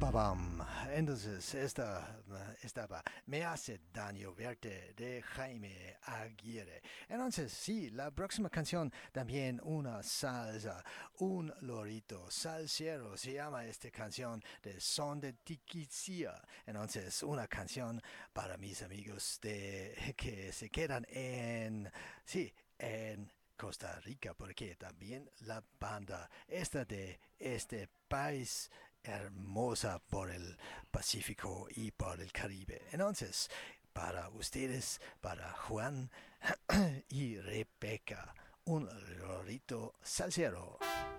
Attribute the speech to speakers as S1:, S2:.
S1: Pam. Entonces, esta estaba Me hace daño verte de Jaime Aguirre. Entonces, sí, la próxima canción también una salsa, un lorito salsero se llama esta canción de Son de Tiquicia. Entonces, una canción para mis amigos de que se quedan sí, en Costa Rica, porque también la banda esta de este país hermosa por el Pacífico y por el Caribe. Entonces, para ustedes, para Juan y Rebeca, un lorito salsero.